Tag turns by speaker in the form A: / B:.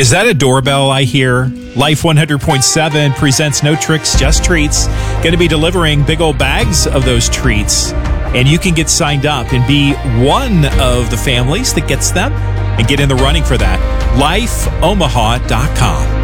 A: Is that a doorbell I hear? Life 100.7 presents No Tricks, Just Treats. Going to be delivering big old bags of those treats. And you can get signed up and be one of the families that gets them and get in the running for that. LifeOmaha.com.